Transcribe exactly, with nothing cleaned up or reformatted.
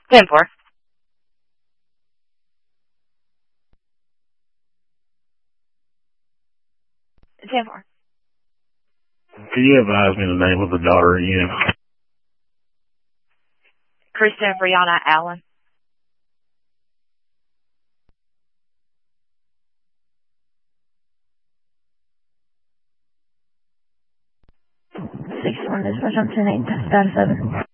ten four. ten four. Can you advise me the name of the daughter again? Kristen Brianna Allen. six one, dispatch on ten eight, status seven.